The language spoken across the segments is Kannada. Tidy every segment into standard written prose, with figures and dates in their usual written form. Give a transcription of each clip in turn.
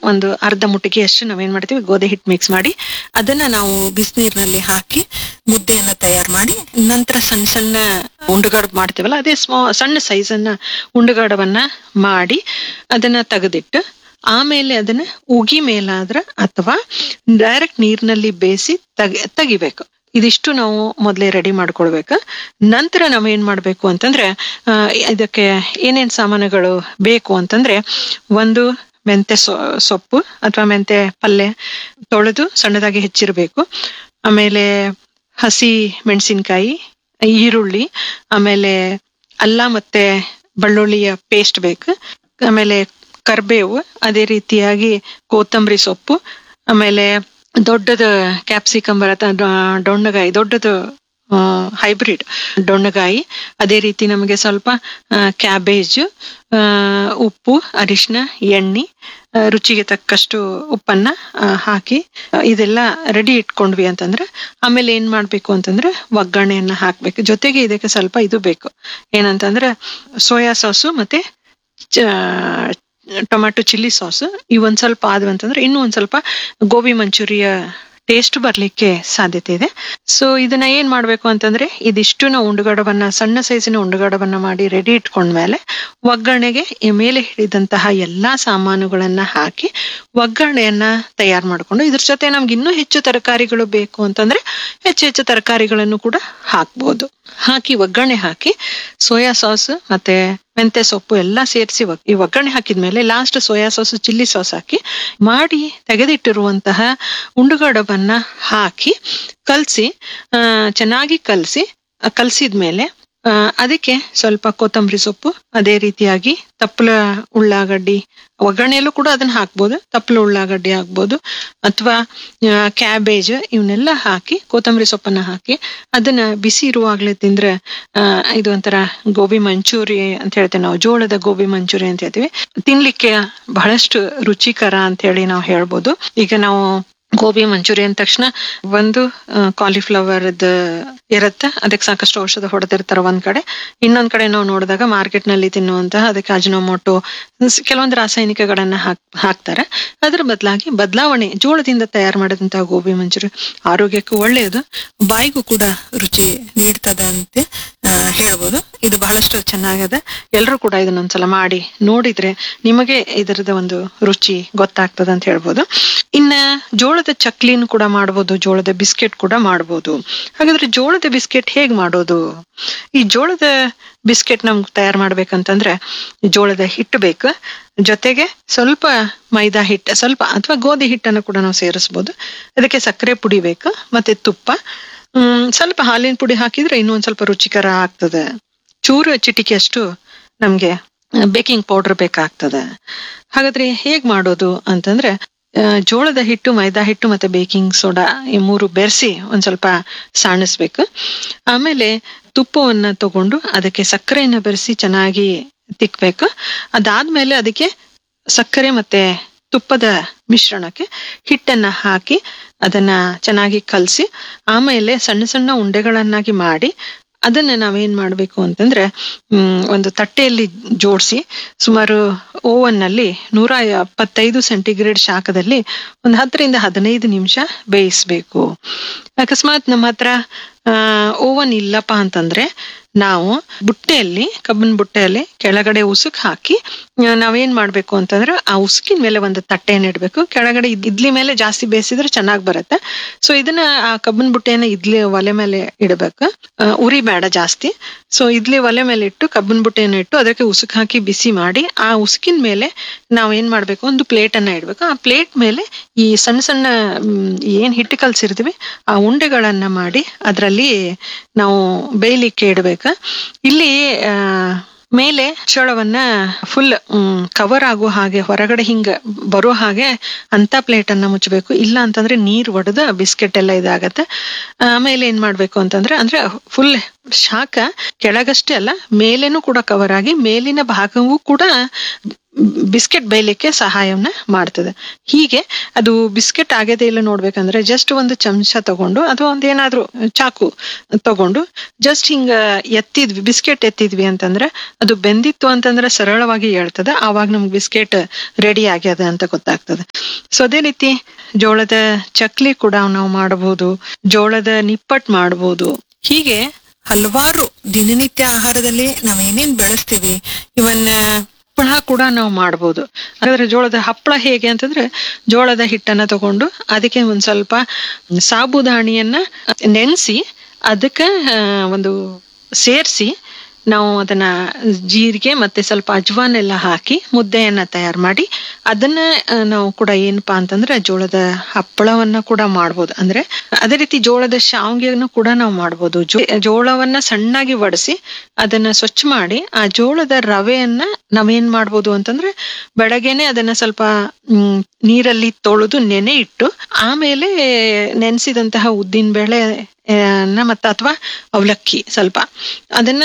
ಒಂದು ಅರ್ಧ ಮುಟ್ಟಿಗೆಯಷ್ಟು ನಾವೇನ್ ಮಾಡ್ತೀವಿ, ಗೋಧಿ ಹಿಟ್ಟು ಮಿಕ್ಸ್ ಮಾಡಿ ಅದನ್ನ ನಾವು ಬಿಸಿನೀರಿನಲ್ಲಿ ಹಾಕಿ ಮುದ್ದೆಯನ್ನ ತಯಾರು ಮಾಡಿ, ನಂತರ ಸಣ್ಣ ಸಣ್ಣ ಉಂಡುಗಾಡ ಮಾಡ್ತೀವಲ್ಲ ಅದೇ ಸಣ್ಣ ಸೈಜ್ ಅನ್ನ ಉಂಡುಗಾಡವನ್ನ ಮಾಡಿ ಅದನ್ನ ತೆಗೆದಿಟ್ಟು ಆಮೇಲೆ ಅದನ್ನ ಉಗಿ ಮೇಲಾದ್ರ ಅಥವಾ ಡೈರೆಕ್ಟ್ ನೀರಿನಲ್ಲಿ ಬೇಯಿಸಿ ತೆಗಿಬೇಕು. ಇದಿಷ್ಟು ನಾವು ಮೊದಲೇ ರೆಡಿ ಮಾಡ್ಕೊಳ್ಬೇಕು. ನಂತರ ನಾವ್ ಏನ್ ಮಾಡ್ಬೇಕು ಅಂತಂದ್ರೆ ಇದಕ್ಕೆ ಏನೇನ್ ಸಾಮಾನುಗಳು ಬೇಕು ಅಂತಂದ್ರೆ, ಒಂದು ಮೆಂತೆ ಸೊಪ್ಪು ಅಥವಾ ಮೆಂತೆ ಪಲ್ಯ ತೊಳೆದು ಸಣ್ಣದಾಗಿ ಹೆಚ್ಚಿರ್ಬೇಕು. ಆಮೇಲೆ ಹಸಿ ಮೆಣಸಿನ್ಕಾಯಿ, ಈರುಳ್ಳಿ, ಆಮೇಲೆ ಅಲ್ಲ ಮತ್ತೆ ಬೆಳ್ಳುಳ್ಳಿಯ ಪೇಸ್ಟ್ ಬೇಕು. ಆಮೇಲೆ ಕರ್ಬೇವು, ಅದೇ ರೀತಿಯಾಗಿ ಕೊತ್ತಂಬರಿ ಸೊಪ್ಪು, ಆಮೇಲೆ ದೊಡ್ಡದ ಕ್ಯಾಪ್ಸಿಕಮ್ ಬರತ್ತ ಡೊಣ್ಣಗಾಯಿ, ದೊಡ್ಡದು ಹೈಬ್ರಿಡ್ ಡೊಣ್ಣಗಾಯಿ, ಅದೇ ರೀತಿ ನಮಗೆ ಸ್ವಲ್ಪ ಕ್ಯಾಬೇಜ್, ಉಪ್ಪು, ಅರಿಶಿನ, ಎಣ್ಣೆ, ರುಚಿಗೆ ತಕ್ಕಷ್ಟು ಉಪ್ಪನ್ನ ಹಾಕಿ ಇದೆಲ್ಲ ರೆಡಿ ಇಟ್ಕೊಂಡ್ವಿ ಅಂತಂದ್ರೆ ಆಮೇಲೆ ಏನ್ ಮಾಡ್ಬೇಕು ಅಂತಂದ್ರೆ ಒಗ್ಗರಣೆಯನ್ನ ಹಾಕ್ಬೇಕು. ಜೊತೆಗೆ ಇದಕ್ಕೆ ಸ್ವಲ್ಪ ಇದು ಬೇಕು, ಏನಂತಂದ್ರೆ ಸೋಯಾ ಸಾಸು ಮತ್ತೆ ಟೊಮ್ಯಾಟೊ ಚಿಲ್ಲಿ ಸಾಸ್. ಇವೊಂದ್ ಸ್ವಲ್ಪ ಆದ್ವು ಅಂತಂದ್ರೆ ಇನ್ನೂ ಒಂದ್ ಸ್ವಲ್ಪ ಗೋಬಿ ಮಂಚೂರಿಯ ಟೇಸ್ಟ್ ಬರ್ಲಿಕ್ಕೆ ಸಾಧ್ಯತೆ ಇದೆ. ಸೊ ಇದನ್ನ ಏನ್ ಮಾಡ್ಬೇಕು ಅಂತಂದ್ರೆ ಇದಿಷ್ಟು ನಾವು ಉಂಡುಗಾಡವನ್ನ ಸಣ್ಣ ಸೈಜಿನ ಉಂಡುಗಾಡವನ್ನ ಮಾಡಿ ರೆಡಿ ಇಟ್ಕೊಂಡ್ಮೇಲೆ ಒಗ್ಗರಣೆಗೆ ಮೇಲೆ ಹಿಡಿದಂತಹ ಎಲ್ಲಾ ಸಾಮಾನುಗಳನ್ನ ಹಾಕಿ ಒಗ್ಗರಣೆಯನ್ನ ತಯಾರು ಮಾಡ್ಕೊಂಡು, ಇದ್ರ ಜೊತೆ ನಮ್ಗೆ ಇನ್ನೂ ಹೆಚ್ಚು ತರಕಾರಿಗಳು ಬೇಕು ಅಂತಂದ್ರೆ ಹೆಚ್ಚು ತರಕಾರಿಗಳನ್ನು ಕೂಡ ಹಾಕ್ಬೋದು. ಹಾಕಿ ಒಗ್ಗರಣೆ ಹಾಕಿ ಸೋಯಾ ಸಾಸ್ ಮತ್ತೆ ಮೆಂತೆ ಸೊಪ್ಪು ಎಲ್ಲಾ ಸೇರಿಸಿ ಈ ಒಗ್ಗರಣೆ ಹಾಕಿದ್ಮೇಲೆ last soya sauce, chilli sauce ಹಾಕಿ ಮಾಡಿ ತೆಗೆದಿಟ್ಟಿರುವಂತಹ ಉಂಡುಗಡವನ್ನ ಹಾಕಿ ಚೆನ್ನಾಗಿ ಕಲ್ಸಿದ್ಮೇಲೆ ಅದಕ್ಕೆ ಸ್ವಲ್ಪ ಕೊತ್ತಂಬರಿ ಸೊಪ್ಪು, ಅದೇ ರೀತಿಯಾಗಿ ತಪ್ಪಲ ಉಳ್ಳಾಗಡ್ಡಿ, ಒಗ್ಗರಣೆಯಲ್ಲೂ ಕೂಡ ಅದನ್ನ ಹಾಕ್ಬೋದು, ತಪ್ಪಲ ಉಳ್ಳಾಗಡ್ಡಿ ಹಾಕ್ಬೋದು ಅಥವಾ ಕ್ಯಾಬೇಜ್, ಇವನ್ನೆಲ್ಲ ಹಾಕಿ ಕೊತ್ತಂಬರಿ ಸೊಪ್ಪನ್ನ ಹಾಕಿ ಅದನ್ನ ಬಿಸಿ ಇರುವಾಗ್ಲೇ ತಿಂದ್ರೆ ಇದು ಒಂಥರ ಗೋಬಿ ಮಂಚೂರಿ ಅಂತ ಹೇಳ್ತೇವೆ ನಾವು, ಜೋಳದ ಗೋಬಿ ಮಂಚೂರಿ ಅಂತ ಹೇಳ್ತೀವಿ. ತಿನ್ಲಿಕ್ಕೆ ಬಹಳಷ್ಟು ರುಚಿಕರ ಅಂತ ಹೇಳಿ ನಾವು ಹೇಳ್ಬೋದು. ಈಗ ನಾವು ಗೋಬಿ ಮಂಚೂರಿ ಅಂದ ತಕ್ಷಣ ಒಂದು ಕಾಲಿಫ್ಲವರ್ ಇರುತ್ತೆ, ಅದಕ್ಕೆ ಸಾಕಷ್ಟು ಔಷಧ ಹೊಡೆದಿರ್ತಾರ ಒಂದ್ ಕಡೆ. ಇನ್ನೊಂದ್ ಕಡೆ ನಾವು ನೋಡಿದಾಗ ಮಾರ್ಕೆಟ್ ನಲ್ಲಿ ತಿನ್ನುವಂತಹ ಅದಕ್ಕೆ ಅಜಿನೋಮೋಟೊ ಕೆಲವೊಂದು ರಾಸಾಯನಿಕಗಳನ್ನ ಹಾಕ್ತಾರೆ. ಅದ್ರ ಬದಲಾವಣೆ ಜೋಳದಿಂದ ತಯಾರು ಮಾಡಿದಂತಹ ಗೋಬಿ ಮಂಚೂರಿ ಆರೋಗ್ಯಕ್ಕೂ ಒಳ್ಳೆಯದು, ಬಾಯಿಗೂ ಕೂಡ ರುಚಿ ನೀಡ್ತದ ಅಂತ ಹೇಳ್ಬೋದು. ಇದು ಬಹಳಷ್ಟು ಚೆನ್ನಾಗಿದೆ. ಎಲ್ರು ಕೂಡ ಇದನ್ನೊಂದ್ಸಲ ಮಾಡಿ ನೋಡಿದ್ರೆ ನಿಮಗೆ ಇದರದ ಒಂದು ರುಚಿ ಗೊತ್ತಾಗ್ತದ ಅಂತ ಹೇಳ್ಬೋದು. ಇನ್ನ ಜೋಳದ ಚಕ್ಲಿನ ಕೂಡ ಮಾಡ್ಬೋದು, ಜೋಳದ ಬಿಸ್ಕೆಟ್ ಕೂಡ ಮಾಡ್ಬೋದು. ಹಾಗಾದ್ರೆ ಜೋಳದ ಬಿಸ್ಕೆಟ್ ಹೇಗ್ ಮಾಡೋದು? ಈ ಜೋಳದ ಬಿಸ್ಕೆಟ್ ನಮ್ಗೆ ತಯಾರು ಮಾಡ್ಬೇಕಂತಂದ್ರೆ ಜೋಳದ ಹಿಟ್ಟು ಬೇಕು, ಜೊತೆಗೆ ಸ್ವಲ್ಪ ಮೈದಾ ಹಿಟ್ಟು ಸ್ವಲ್ಪ ಅಥವಾ ಗೋಧಿ ಹಿಟ್ಟನ್ನು ಕೂಡ ನಾವು ಸೇರಿಸ್ಬೋದು. ಅದಕ್ಕೆ ಸಕ್ಕರೆ ಪುಡಿ ಬೇಕು, ಮತ್ತೆ ತುಪ್ಪ, ಸ್ವಲ್ಪ ಹಾಲಿನ ಪುಡಿ ಹಾಕಿದ್ರೆ ಇನ್ನೊಂದ್ ಸ್ವಲ್ಪ ರುಚಿಕರ ಆಗ್ತದೆ. ಚೂರು ಚಿಟಿಕೆ ಅಷ್ಟು ನಮ್ಗೆ ಬೇಕಿಂಗ್ ಪೌಡರ್ ಬೇಕಾಗ್ತದೆ. ಹಾಗಾದ್ರೆ ಹೇಗ್ ಮಾಡೋದು ಅಂತಂದ್ರೆ ಜೋಳದ ಹಿಟ್ಟು, ಮೈದಾ ಹಿಟ್ಟು ಮತ್ತೆ ಬೇಕಿಂಗ್ ಸೋಡಾ ಈ ಮೂರು ಬೆರೆಸಿ ಒಂದ್ ಸ್ವಲ್ಪ ಸಾಣಿಸ್ಬೇಕು. ಆಮೇಲೆ ತುಪ್ಪವನ್ನ ತಗೊಂಡು ಅದಕ್ಕೆ ಸಕ್ಕರೆಯನ್ನ ಬೆರೆಸಿ ಚೆನ್ನಾಗಿ ತಿಕ್ಬೇಕು. ಅದಾದ್ಮೇಲೆ ಅದಕ್ಕೆ ಸಕ್ಕರೆ ಮತ್ತೆ ತುಪ್ಪದ ಮಿಶ್ರಣಕ್ಕೆ ಹಿಟ್ಟನ್ನ ಹಾಕಿ ಅದನ್ನ ಚೆನ್ನಾಗಿ ಕಲಸಿ ಆಮೇಲೆ ಸಣ್ಣ ಸಣ್ಣ ಉಂಡೆಗಳನ್ನಾಗಿ ಮಾಡಿ ಅದನ್ನ ನಾವೇನ್ ಮಾಡ್ಬೇಕು ಅಂತಂದ್ರೆ ಒಂದು ತಟ್ಟೆಯಲ್ಲಿ ಜೋಡಿಸಿ ಸುಮಾರು ಓವನ್ ನಲ್ಲಿ 175 ಸೆಂಟಿಗ್ರೇಡ್ ಶಾಖದಲ್ಲಿ ಒಂದು 10 ರಿಂದ 15 ನಿಮಿಷ ಬೇಯಿಸ್ಬೇಕು. ಅಕಸ್ಮಾತ್ ನಮ್ಮ ಹತ್ರ ಓವನ್ ಇಲ್ಲಪ್ಪ ಅಂತಂದ್ರೆ ನಾವು ಬುಟ್ಟೆಯಲ್ಲಿ, ಕಬ್ಬಿನ ಬುಟ್ಟೆಯಲ್ಲಿ ಕೆಳಗಡೆ ಉಸುಕ್ ಹಾಕಿ ನಾವೇನ್ ಮಾಡ್ಬೇಕು ಅಂತಂದ್ರೆ ಆ ಉಸುಕಿನ ಮೇಲೆ ಒಂದು ತಟ್ಟೆಯನ್ನು ಇಡ್ಬೇಕು. ಕೆಳಗಡೆ ಇಡ್ಲಿ ಮೇಲೆ ಜಾಸ್ತಿ ಬೇಯಿಸಿದ್ರೆ ಚೆನ್ನಾಗ್ ಬರುತ್ತೆ. ಸೊ ಇದನ್ನ ಆ ಕಬ್ಬಿನ ಬುಟ್ಟೆಯನ್ನ ಇಡ್ಲಿ ಒಲೆ ಮೇಲೆ ಇಡಬೇಕು, ಉರಿ ಬೇಡ ಜಾಸ್ತಿ. ಸೊ ಇಡ್ಲಿ ಒಲೆ ಮೇಲೆ ಇಟ್ಟು ಕಬ್ಬಿನ ಬುಟ್ಟೆಯನ್ನು ಇಟ್ಟು ಅದಕ್ಕೆ ಉಸುಕ್ ಹಾಕಿ ಬಿಸಿ ಮಾಡಿ ಆ ಉಸುಕಿನ ಮೇಲೆ ನಾವ್ ಏನ್ ಮಾಡ್ಬೇಕು, ಒಂದು ಪ್ಲೇಟ್ ಅನ್ನ ಇಡ್ಬೇಕು. ಆ ಪ್ಲೇಟ್ ಮೇಲೆ ಈ ಸಣ್ಣ ಸಣ್ಣ ಏನ್ ಹಿಟ್ಟು ಕಲ್ಸಿರ್ತೀವಿ ಆ ಉಂಡೆಗಳನ್ನ ಮಾಡಿ ಅದ್ರಲ್ಲಿ ನಾವು ಬೇಯಲಿಕ್ಕೆ ಇಡ್ಬೇಕು. ಇಲ್ಲಿ ಮೇಲೆ ಚೋಳವನ್ನ ಫುಲ್ ಕವರ್ ಆಗೋ ಹಾಗೆ ಹೊರಗಡೆ ಹಿಂಗ ಬರೋ ಹಾಗೆ ಅಂತ ಪ್ಲೇಟ್ ಅನ್ನ ಮುಚ್ಚಬೇಕು. ಇಲ್ಲ ಅಂತಂದ್ರೆ ನೀರ್ ಒಡೆದು ಬಿಸ್ಕೆಟ್ ಎಲ್ಲ ಇದಾಗತ್ತೆ. ಆಮೇಲೆ ಏನ್ ಮಾಡ್ಬೇಕು ಅಂತಂದ್ರೆ ಅಂದ್ರೆ ಫುಲ್ ಶಾಖ ಕೆಳಗಷ್ಟೇ ಅಲ್ಲ ಮೇಲೇನು ಕೂಡ ಕವರ್ ಆಗಿ ಮೇಲಿನ ಭಾಗವೂ ಕೂಡ ಬಿಸ್ಕೆಟ್ ಬೇಯಲಿಕ್ಕೆ ಸಹಾಯವನ್ನ ಮಾಡ್ತದೆ. ಹೀಗೆ ಅದು ಬಿಸ್ಕೆಟ್ ಆಗದೆ ಇಲ್ಲ ನೋಡ್ಬೇಕಂದ್ರೆ ಜಸ್ಟ್ ಒಂದು ಚಮಚ ತಗೊಂಡು ಅಥವಾ ಒಂದೇನಾದ್ರೂ ಚಾಕು ತಗೊಂಡು ಜಸ್ಟ್ ಹಿಂಗ ಎತ್ತಿದ್ವಿ, ಬಿಸ್ಕೆಟ್ ಎತ್ತಿದ್ವಿ ಅಂತಂದ್ರೆ ಅದು ಬೆಂದಿತ್ತು ಅಂತಂದ್ರೆ ಸರಳವಾಗಿ ಹೇಳ್ತದೆ. ಆವಾಗ ನಮ್ಗೆ ಬಿಸ್ಕೆಟ್ ರೆಡಿ ಆಗ್ಯದ ಅಂತ ಗೊತ್ತಾಗ್ತದೆ. ಸೊ ಅದೇ ರೀತಿ ಜೋಳದ ಚಕ್ಲಿ ಕೂಡ ನಾವು ಮಾಡಬಹುದು, ಜೋಳದ ನಿಪ್ಪಟ್ ಮಾಡಬಹುದು. ಹೀಗೆ ಹಲವಾರು ದಿನನಿತ್ಯ ಆಹಾರದಲ್ಲಿ ನಾವ್ ಏನೇನ್ ಬೆಳೆಸ್ತೀವಿ ಇವನ್ನ ಹಪ್ಪಳ ಕೂಡ ನಾವು ಮಾಡ್ಬೋದು. ಹಾಗಾದ್ರೆ ಜೋಳದ ಹಪ್ಪಳ ಹೇಗೆ ಅಂತಂದ್ರೆ, ಜೋಳದ ಹಿಟ್ಟನ್ನ ತಗೊಂಡು ಅದಕ್ಕೆ ಒಂದ್ ಸ್ವಲ್ಪ ಸಾಬುದಾಣಿಯನ್ನ ನೆನೆಸಿ ಅದಕ್ಕೆ ಒಂದು ಸೇರಿಸಿ ನಾವು ಅದನ್ನ ಜೀರಿಗೆ ಮತ್ತೆ ಸ್ವಲ್ಪ ಅಜ್ವಾನ್ ಎಲ್ಲ ಹಾಕಿ ಮುದ್ದೆಯನ್ನ ತಯಾರು ಮಾಡಿ ಅದನ್ನ ನಾವು ಕೂಡ ಏನಪ್ಪಾ ಅಂತಂದ್ರೆ ಜೋಳದ ಹಪ್ಪಳವನ್ನ ಕೂಡ ಮಾಡ್ಬೋದು. ಅಂದ್ರೆ ಅದೇ ರೀತಿ ಜೋಳದ ಶಾವ್ಗೆಯನ್ನು ಕೂಡ ನಾವು ಮಾಡ್ಬೋದು. ಜೋಳವನ್ನ ಸಣ್ಣಾಗಿ ಒಡಿಸಿ ಅದನ್ನ ಸ್ವಚ್ಛ ಮಾಡಿ ಆ ಜೋಳದ ರವೆಯನ್ನ ನಾವೇನ್ ಮಾಡ್ಬೋದು ಅಂತಂದ್ರೆ ಬೆಳಗ್ಗೆನೆ ಅದನ್ನ ಸ್ವಲ್ಪ ನೀರಲ್ಲಿ ತೊಳೆದು ನೆನೆ ಇಟ್ಟು ಆಮೇಲೆ ನೆನೆಸಿದಂತಹ ಉದ್ದಿನ ಬೇಳೆ ಮತ್ತ ಅಥವಾ ಅವಲಕ್ಕಿ ಸ್ವಲ್ಪ ಅದನ್ನ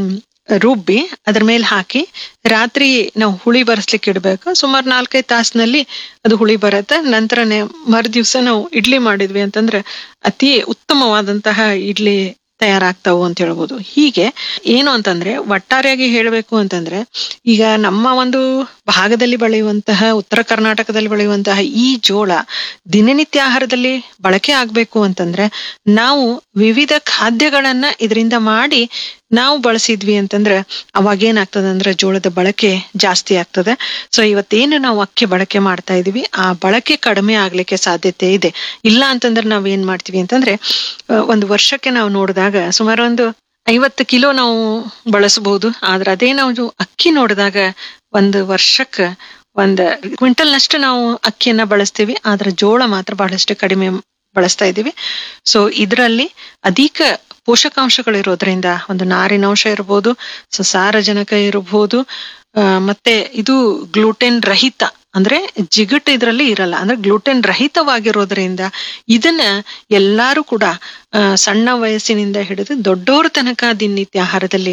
ರುಬ್ಬಿ ಅದ್ರ ಮೇಲೆ ಹಾಕಿ ರಾತ್ರಿ ನಾವು ಹುಳಿ ಬರ್ಸ್ಲಿಕ್ಕೆ ಇಡ್ಬೇಕು. ಸುಮಾರು 4-5 ತಾಸಿನಲ್ಲಿ ಅದು ಹುಳಿ ಬರುತ್ತೆ. ನಂತರ ಮರುದಿವ್ಸ ನಾವು ಇಡ್ಲಿ ಮಾಡಿದ್ವಿ ಅಂತಂದ್ರೆ ಅತಿ ಉತ್ತಮವಾದಂತಹ ಇಡ್ಲಿ ತಯಾರಾಗ್ತಾವು ಅಂತ ಹೇಳ್ಬೋದು. ಹೀಗೆ ಏನು ಅಂತಂದ್ರೆ ಒಟ್ಟಾರೆಯಾಗಿ ಹೇಳ್ಬೇಕು ಅಂತಂದ್ರೆ ಈಗ ನಮ್ಮ ಒಂದು ಭಾಗದಲ್ಲಿ ಬೆಳೆಯುವಂತಹ ಉತ್ತರ ಕರ್ನಾಟಕದಲ್ಲಿ ಬೆಳೆಯುವಂತಹ ಈ ಜೋಳ ದಿನನಿತ್ಯ ಆಹಾರದಲ್ಲಿ ಬಳಕೆ ಆಗ್ಬೇಕು ಅಂತಂದ್ರೆ ನಾವು ವಿವಿಧ ಖಾದ್ಯಗಳನ್ನ ಇದರಿಂದ ಮಾಡಿ ನಾವು ಬಳಸಿದ್ವಿ ಅಂತಂದ್ರೆ ಅವಾಗ ಏನಾಗ್ತದೆ ಅಂದ್ರೆ ಜೋಳದ ಬಳಕೆ ಜಾಸ್ತಿ ಆಗ್ತದೆ. ಸೊ ಇವತ್ತೇನು ನಾವು ಅಕ್ಕಿ ಬಳಕೆ ಮಾಡ್ತಾ ಇದೀವಿ ಆ ಬಳಕೆ ಕಡಿಮೆ ಆಗ್ಲಿಕ್ಕೆ ಸಾಧ್ಯತೆ ಇದೆ. ಇಲ್ಲ ಅಂತಂದ್ರೆ ನಾವ್ ಏನ್ ಮಾಡ್ತೀವಿ ಅಂತಂದ್ರೆ ಒಂದು ವರ್ಷಕ್ಕೆ ನಾವು ನೋಡಿದಾಗ ಸುಮಾರು ಒಂದು 50 ಕಿಲೋ ನಾವು ಬಳಸಬಹುದು. ಆದ್ರೆ ಅದೇ ನಾವು ಅಕ್ಕಿ ನೋಡಿದಾಗ ಒಂದು ವರ್ಷಕ್ಕೆ 1 ಕ್ವಿಂಟಲ್ನಷ್ಟು ನಾವು ಅಕ್ಕಿಯನ್ನ ಬಳಸ್ತೀವಿ. ಆದ್ರೆ ಜೋಳ ಮಾತ್ರ ಬಹಳಷ್ಟು ಕಡಿಮೆ ಬಳಸ್ತಾ ಇದೀವಿ. ಸೊ ಇದರಲ್ಲಿ ಅಧಿಕ ಪೋಷಕಾಂಶಗಳಿರೋದ್ರಿಂದ ಒಂದು ನಾರಿನಾಂಶ ಇರಬಹುದು, ಸಾರಜನಕ ಇರಬಹುದು, ಮತ್ತೆ ಇದು ಗ್ಲೂಟೆನ್ ರಹಿತ ಅಂದ್ರೆ ಜಿಗಟ್ ಇದ್ರಲ್ಲಿ ಇರಲ್ಲ, ಅಂದ್ರೆ ಗ್ಲೂಟೆನ್ ರಹಿತವಾಗಿರೋದ್ರಿಂದ ಇದನ್ನ ಎಲ್ಲಾರು ಕೂಡ ಸಣ್ಣ ವಯಸ್ಸಿನಿಂದ ಹಿಡಿದು ದೊಡ್ಡೋರ ತನಕ ದಿನನಿತ್ಯ ಆಹಾರದಲ್ಲಿ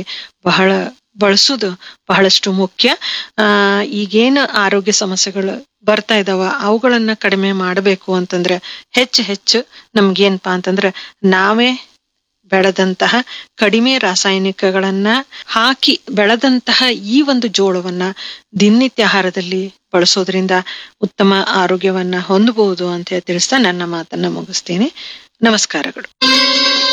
ಬಳಸೋದು ಬಹಳಷ್ಟು ಮುಖ್ಯ. ಈಗೇನು ಆರೋಗ್ಯ ಸಮಸ್ಯೆಗಳು ಬರ್ತಾ ಇದಾವ ಅವುಗಳನ್ನ ಕಡಿಮೆ ಮಾಡಬೇಕು ಅಂತಂದ್ರೆ ಹೆಚ್ಚು ನಮ್ಗೇನ್ಪಾ ಅಂತಂದ್ರೆ ನಾವೇ ಬೆಳೆದಂತಹ ಕಡಿಮೆ ರಾಸಾಯನಿಕಗಳನ್ನ ಹಾಕಿ ಬೆಳೆದಂತಹ ಈ ಒಂದು ಜೋಳವನ್ನ ದಿನನಿತ್ಯ ಆಹಾರದಲ್ಲಿ ಬಳಸೋದ್ರಿಂದ ಉತ್ತಮ ಆರೋಗ್ಯವನ್ನ ಹೊಂದಬಹುದು ಅಂತ ತಿಳಿಸ್ತಾ ನನ್ನ ಮಾತನ್ನ ಮುಗಿಸ್ತೀನಿ. ನಮಸ್ಕಾರಗಳು.